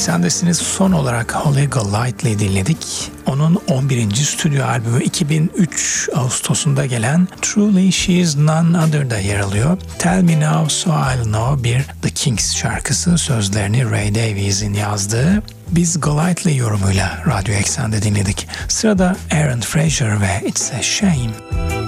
Eksen'desiniz. Son olarak Holly Golightly'i dinledik. Onun 11. stüdyo albümü 2003 Ağustos'unda gelen Truly She's None Other'da yer alıyor. Tell Me Now So I'll Know bir The Kings şarkısı, sözlerini Ray Davies'in yazdığı. Biz Golightly yorumuyla Radyo Eksen'de dinledik. Sırada Aaron Fraser ve It's a Shame.